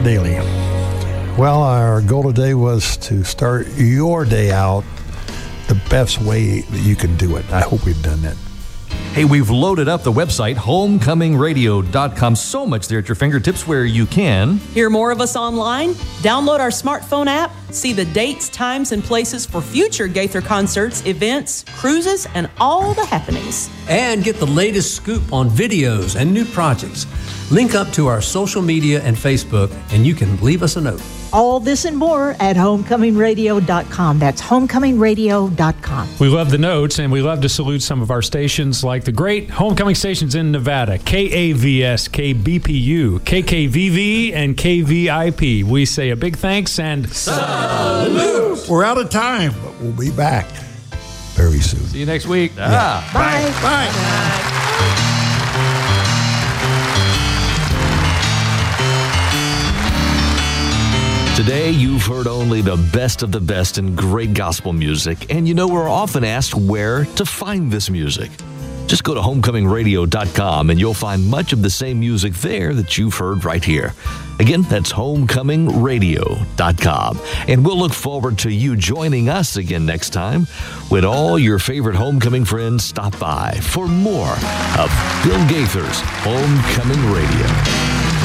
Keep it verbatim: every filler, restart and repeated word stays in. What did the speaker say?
Daily. Well, our goal today was to start your day out the best way that you can do it. I hope we've done that. Hey, we've loaded up the website, homecoming radio dot com. So much there at your fingertips where you can hear more of us online, download our smartphone app, see the dates, times, and places for future Gaither concerts, events, cruises, and all the happenings. And get the latest scoop on videos and new projects. Link up to our social media and Facebook, and you can leave us a note. All this and more at homecoming radio dot com. That's homecoming radio dot com. We love the notes, and we love to salute some of our stations like the great homecoming stations in Nevada, K A V S, K B P U, K K V V, and K V I P. We say a big thanks and salute. We're out of time, but we'll be back very soon. See you next week. Yeah. Ah. Bye. Bye. Bye. Today, you've heard only the best of the best in great gospel music, and you know we're often asked where to find this music. Just go to homecoming radio dot com and you'll find much of the same music there that you've heard right here. Again, that's homecoming radio dot com. And we'll look forward to you joining us again next time when all your favorite homecoming friends stop by for more of Bill Gaither's Homecoming Radio.